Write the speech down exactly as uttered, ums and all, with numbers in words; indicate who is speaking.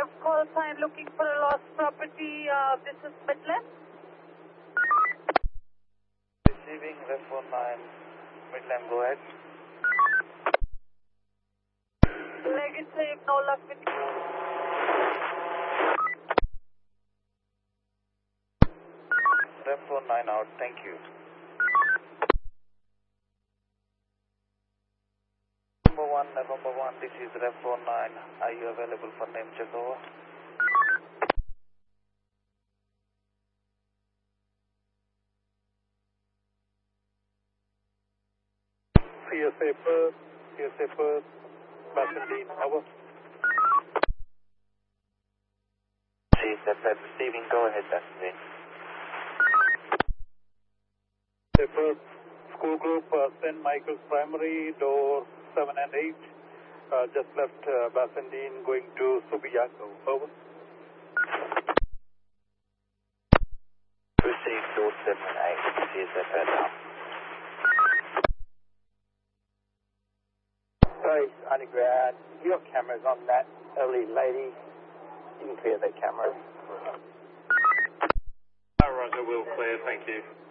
Speaker 1: have call sign looking for a lost property. Uh, this is Midland.
Speaker 2: Receiving West four nine, Midland, go ahead.
Speaker 1: Leg it safe, no luck with you.
Speaker 2: West four nine out, thank you. Number one, November one, this is Ref four nine. Are you available for name check over?
Speaker 3: C S A Perth, C S A Perth, Bassendean, over.
Speaker 2: C S A Perth receiving, go ahead, Bassendean.
Speaker 3: C S A Perth, school group, uh, Saint Michael's Primary, door seven and eight. Uh, just left uh, Bassendean going to Subiaco, over.
Speaker 2: Receive door seven and eight, C S A Perth out.
Speaker 4: Sorry, underground. Your camera's on that early lady. You can clear the camera.
Speaker 3: Roger, we'll clear, thank you.